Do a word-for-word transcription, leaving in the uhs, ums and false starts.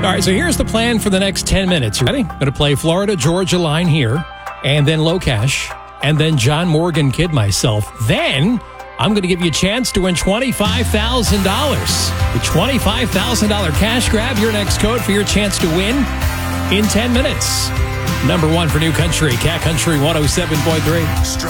right, so here's the plan for the next ten minutes. You ready? I'm going to play Florida, Georgia line here, and then Locash, and then John Morgan Kid myself. Then I'm going to give you a chance to win twenty-five thousand dollars. The twenty-five thousand dollars cash grab, your next code for your chance to win in ten minutes. Number one for New Country, Cat Country one oh seven point three.